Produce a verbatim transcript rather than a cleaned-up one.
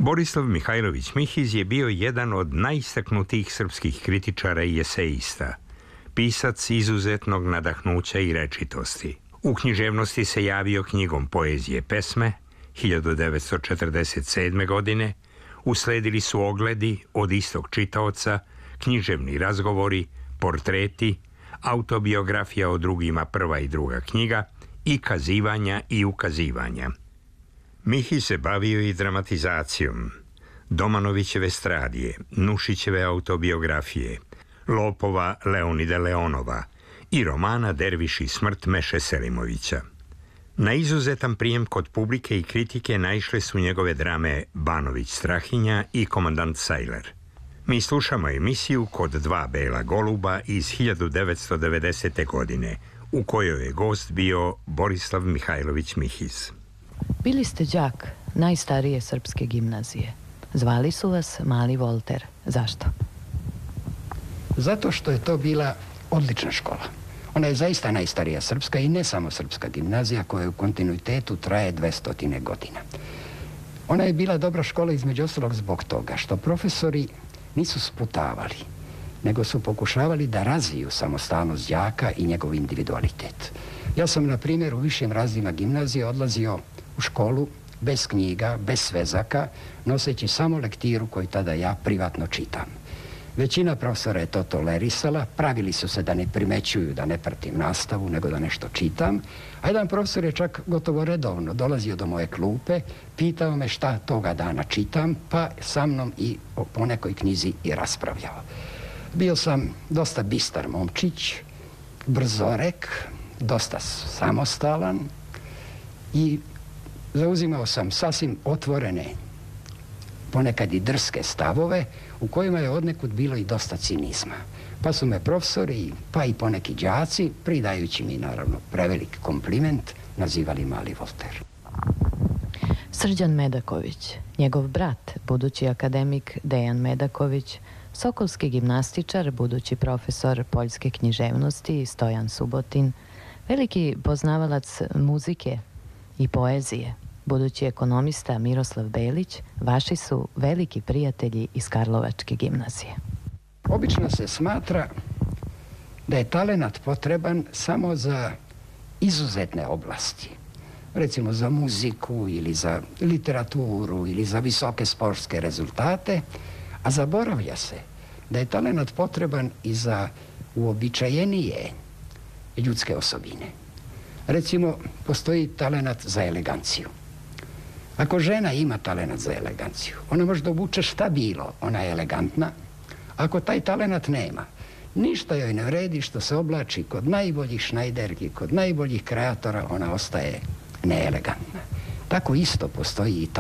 Borislav Mihajlović Mihiz je bio jedan od najistaknutijih srpskih kritičara i eseista, pisac izuzetnog nadahnuća i rečitosti. U književnosti se javio knjigom Poezije pesme hiljadu devetsto četrdeset sedme. godine, usledili su ogledi od istog čitaoca, književni razgovori, portreti, autobiografija o drugima prva i druga knjiga i kazivanja i ukazivanja. Mihiz se bavio i dramatizacijom. Domanovićeve Stradije, Nušićeve autobiografije, Lopova Leonida Leonova i romana Derviš i smrt Meše Selimovića. Na izuzetan prijem kod publike i kritike naišle su njegove drame Banović Strahinja i Komandant Sajler. Mi slušamo emisiju Kod dva bela goluba iz hiljadu devetsto devedesete. godine, u kojoj je gost bio Borislav Mihajlović Mihiz. Bili ste đak najstarije srpske gimnazije. Zvali su vas Mali Volter. Zašto? Zato što je to bila odlična škola. Ona je zaista najstarija srpska i ne samo srpska gimnazija koja u kontinuitetu traje dvesta godina. Ona je bila dobra škola između ostalog zbog toga što profesori nisu sputavali, nego su pokušavali da razviju samostalnost đaka i njegov individualitet. Ja sam, na primjer, u višim razredima gimnazije odlazio u školu bez knjiga, bez svezaka, noseći samo lektiru koju tada ja privatno čitam. Većina profesora je to tolerisala, pravili su se da ne primećuju da ne pratim nastavu, nego da nešto čitam, a jedan profesor je čak gotovo redovno dolazio do moje klupe, pitao me šta toga dana čitam, pa sa mnom i po nekoj knjizi i raspravljao. Bio sam dosta bistar momčić, brzorek, dosta samostalan i zauzimao sam sasvim otvorene, ponekad i drske stavove, u kojima je odnekud bilo i dosta cinizma. Pa su me profesori, pa i poneki đaci, pridajući mi naravno prevelik kompliment, nazivali Mali Volter. Srđan Medaković, njegov brat, budući akademik Dejan Medaković, sokolski gimnastičar, budući profesor poljske književnosti Stojan Subotin, veliki poznavalac muzike i poezije, budući ekonomista Miroslav Belić, vaši su veliki prijatelji iz Karlovačke gimnazije. Obično se smatra da je talenat potreban samo za izuzetne oblasti. Recimo za muziku ili za literaturu ili za visoke sportske rezultate, a zaboravlja se da je talenat potreban i za uobičajenije ljudske osobine. Recimo, postoji talenat za eleganciju. Ako žena ima talenat za eleganciju, ona može da obuče šta bilo, ona je elegantna. Ako taj talenat nema, ništa joj ne vredi što se oblači kod najboljih šnajderki, kod najboljih kreatora, ona ostaje neelegantna. Tako isto postoji i